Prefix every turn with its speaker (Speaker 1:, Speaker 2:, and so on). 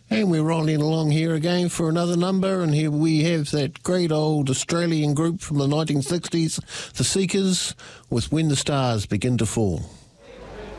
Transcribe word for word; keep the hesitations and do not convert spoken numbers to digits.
Speaker 1: And we're rolling along here again for another number, and here we have that great old Australian group from the nineteen sixties, The Seekers, with When the Stars Begin to Fall.